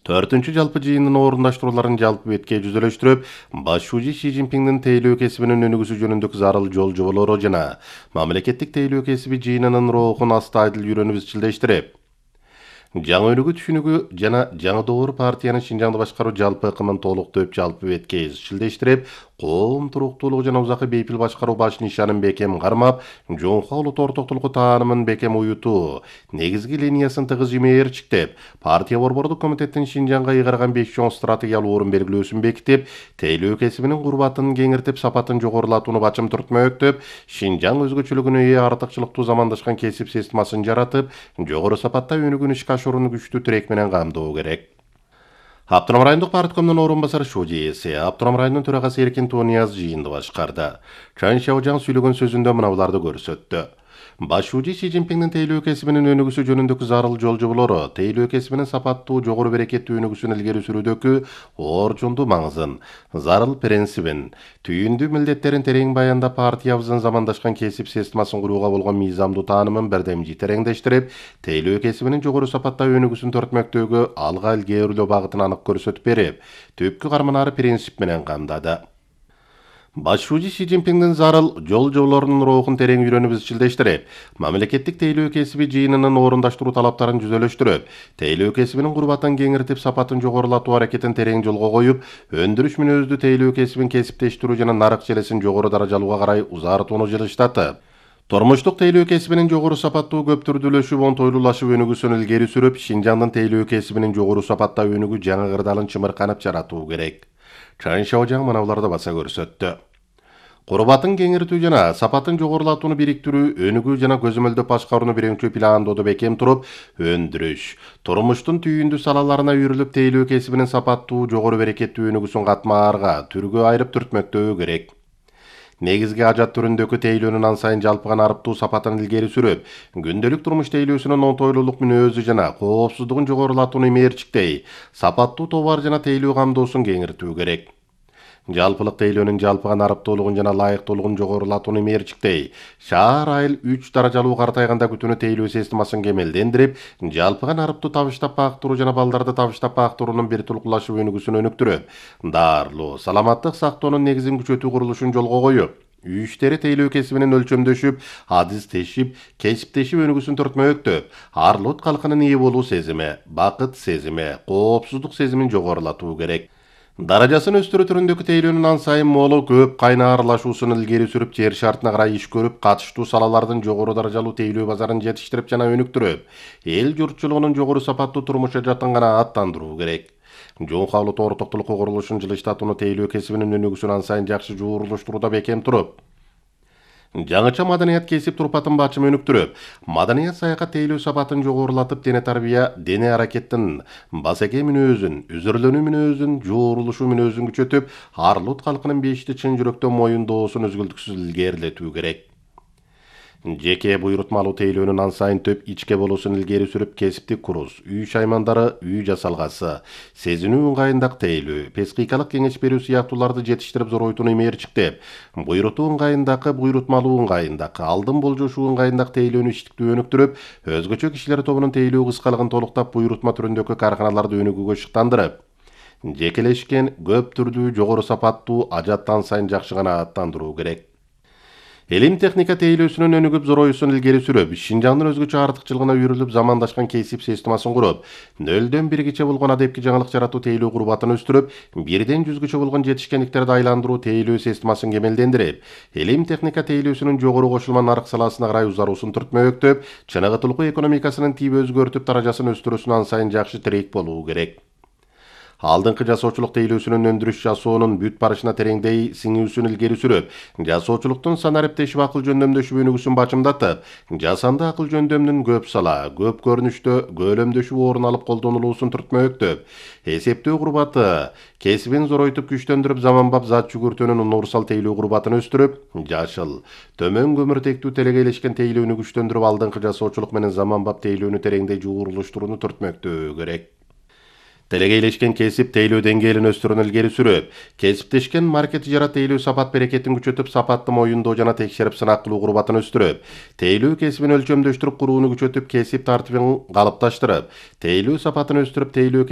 4-cü жалпы жыйындын орундаштырууларын жалпы бетке жүзөлөштүрүп, башчы Ши Цзиньпиндин тейлөө кесибинин өнүгүүсү жөнүндөгү зарыл жол жоболору жана мамлекеттик тейлөө кесиби жыйынынын рухун астайдыл үйрөнүп изчилдештирип, жаңы өнүгүү түшүнүгү жана жаңы доор партиянын Шинжаңды башкаруу жалпы ыкымын толуктоп жалпы бетке изчилдештирип, коом туруктуулугу жана узакы бейпил башкаруу баш нишанын бекем кармап, жоңкуга улут ортоктулугу таанымын бекем уютуу, негизги линиясын тыгыз жимээрчиктеп, партия борбордук комитеттин Шинжаңга ыйгарган 5 чоң стратегиялык орун белгилөөсүн бекитип, тейлөө кесибинин курбатын кеңиртип, сапатын жогорулатууну бачым түртмөктөп, Шинжаң өзгөчөлүгүнө ээ артыкчылыктуу замандашкан кесип системасын жаратып, жогору сапатта өнүгүүнү ишке ашырууну күчтүү тирек менен камдоо керек. Автоном райондук парткомдун орун басары Шу ээси, Автоном районунун төрагасы Эркин Тонияз жыйынды башкарды. Чан Шаожаң сүйлөгөн сөзүндө мынабуларды көрсөттү. Башчы Ши Цзиньпиндин тейлөө кесибинин өнүгүүсү жөнүндөгү зарыл жол жоболору тейлөө кесибинин сапаттуу, жогору берекеттүү өнүгүүсүн илгери сүрүүдөгү орчундуу маңызын, зарыл принцибин, түйүндүү милдеттерин терең баяндап, партиябыздын замандашкан кесип системасын курууга болгон мыйзамдуу таанымын бирдемжи тереңдештирип, тейлөө кесибинин жогору сапатта өнүгүүсүн төртмөктөгү алга илгерилөө багытын анык көрсөтүп берип, түпкү карманары принцип менен камдады. Башчы Ши Цзиньпиндин зарыл жол жоболорунун рухун терең үйрөнүп изчилдештирип, мамлекеттик тейлөө кесиби жыйынынын орундаштыруу талаптарын жүзөлөштүрүп, тейлөө кесибинин курбатын кеңиртип, сапатын жогорулатуу аракетин терең жолго коюп, өндүрүш мүнөздүү тейлөө кесибин кесиптештирүү жана нарык желесин жогору даражалууга карай узартууну жылыштатып, тормуштук тейлөө кесибинин жогору сапаттуу көп түрдүүлөшүп, онтойлуулашып өнүгүүсүн илгери сүрүп, Шинжаңдын тейлөө кесибинин жогору сапатта өнүгүү жаңы кырдаалын чымырканып жаратуу керек. Чан Шаожаң мынабуларды баса көрсөттү. Курбатын кеңиртүү жана сапатын жогорулатууну бириктирүү, өнүгүү жана көзөмөлдөп башкарууну биринчи пландоодо бекем туруп, өндүрүш, турмуштун түйүндүү салаларына үйрүлүп, тейлөө кесибинин сапаттуу, жогору берекеттүү өнүгүүсүн катмаарга, түргө айырып түртмөктөө керек. Негизги ажат түрүндөгү тейлөөнүн ан сайын жалпыган арыптуу сапатын илгери сүрүп, күндөлүк турмуш тейлөөсүнүн онтойлуулук мүнөзү жана коопсуздугун жогорулатууну имээрчиктей, сапаттуу товар жана тейлөө камдоосун кеңиртүү керек. Жалпылык тейлөөнүн жалпыган арыптуулугун жана ылайыктуулугун жогорулатууну имээрчиктей, шаар айыл 3 даражалуу картайганда күтүүнү тейлөө системасын кемелдендирип, жалпыган арыптуу табыштап бактыруу жана балдарды табыштап бактыруунун бир тулкулашып өнүгүүсүн өнүктүрүп, дарылуу, саламаттык сактоонун негизин күчөтүү курулушун жолго коюп, үй иштери тейлөө кесибинин өлчөмдөшүп, адистешип, кесиптешип өнүгүүсүн төртмөктөп, ар улут калкынын ээ болуу сезими, бакыт сезими, коопсуздук сезимин жогорулатуу керек. Даражасын өстүрүү түрүндөгү тейлөөнүн ан сайын молу көп кайна аралашуусун илгери сүрүп, жер шартына карай иш көрүп, катыштуу салалардын жогору даражалуу тейлөө базарын жетиштирип жана өнүктүрүп, эл журтчулугунун жогору сапаттуу турмуш ажатын гана аттандыруу керек. Жоңкуга улут ортоктулук курулушун жылыштатууну тейлөө кесибинин өнүгүүсүн ан сайын жакшы жуурурлуштурууда бекем туруп, жаңыча маданият кесип турпатын бачым өнүктүрүп, маданият саякат тейлөө сапатын жогорулатып, дене тарбия, дене аракеттин басеке мүнөзүн, үзүрлөнүү мүнөзүн, жуурулушуу мүнөзүн күчөтүп, ар улут калкынын бешти чын жүрөктөн моюндоосун үзгүлтүксүз илгерилетүү керек. Жеке буйрутмалуу тейлөөнүн ан сайын төп ичке болуусун илгери сүрүп, кесиптик курус, үй шаймандары, үй жасалгасы, сезинүү ыңгайындагы тейлөө, психикалык кеңеш берүү сыяктууларды жетиштирип зоройтууну имээрчиктеп, буйрутуу ыңгайындагы, буйрутмалуу ыңгайындагы, алдын болжошуу ыңгайындагы тейлөөнү иштиктүү өнүктүрүп, өзгөчө кишилер тобунун тейлөө кыскалыгын толуктап, буйрутма түрүндөгү карканаларды өнүгүүгө шыктандырып, жекелешкен, көп түрдүү, жогору сапаттуу, ажатты ан сайын жакшы гана аттандыруу керек. Элим техника тейлөөсүнүн өнүгүп зороюусун илгери сүрүп, Шинжаңдын өзгөчө артыкчылыгына үйрүлүп, замандашкан кесип системасын куруп, нөлдөн биргиче болгон адепки жаңылык жаратуу тейлөө курбатын өстүрүп, бирден жүзгүчө болгон жетишкендиктерди айландыруу тейлөө системасын кемелдендирип, элим техника тейлөөсүнүн жогору кошулма нарык саласына карай узаруусун түртмөктөп, чыныгытылгуу экономикасынын тип өзгөртүп, даражасын өстүрүүсүн ан сайын жакшы тирек болуу керек. Алдыңкы жасоочулук тейлөөсүнүн өндүрүш жасоонун бүт барышына тереңдей сиңүүсүн илгери сүрүп, жасоочулуктун санариптешип акыл жөндөмдөшүп өнүгүүсүн бачымдатып, жасанды акыл жөндөмдүн көп сала, көп көрүнүштө көлөмдөшүп орун алып колдонулуусун түртмөктөп, эсептөө курбаты, кесибин зоройтуп күчтөндүрүп, заманбап зат жүгүртөнүн универсал тейлөө курбатын өстүрүп, жашыл, төмөн көмүртектүү телегейлешкен тейлөөнү күчтөндүрүп, алдыңкы жасоочулук менен заманбап тейлөөнү тереңдей жуурулуштурууну түртмөктөө керек. Телегейлешкен кесип тейлөө деңгээлин өстүрүүнү илгери сүрүп, кесиптешкен маркет жара тейлөө сапат берекетин күчөтүп, сапатты моюндоо жана текшерип сынак кылуу курбатын өстүрүп, тейлөө кесибин өлчөмдөштүрүп курууну күчөтүп, кесип тартибин калыпташтырып, тейлөө сапатын өстүрүп, тейлөө